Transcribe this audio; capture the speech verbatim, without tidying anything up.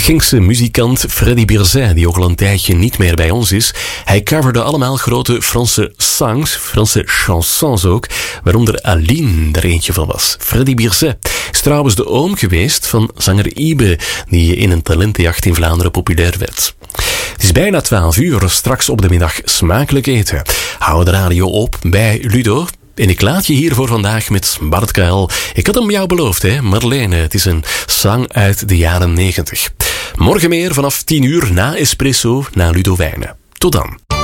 Genkse muzikant Freddy Birzet, die ook al een tijdje niet meer bij ons is. Hij coverde allemaal grote Franse songs, Franse chansons ook, waaronder Aline er eentje van was. Freddy Birzet is trouwens de oom geweest van zanger Ibe, die in een talentenjacht in Vlaanderen populair werd. Het is bijna twaalf uur, straks op de middag smakelijk eten. Hou de radio op bij Ludo. En ik laat je hier voor vandaag met Bart Kuil. Ik had hem jou beloofd, hè, Marlene. Het is een zang uit de jaren negentig. Morgen meer vanaf tien uur na Espresso, na Ludo Wijnen. Tot dan.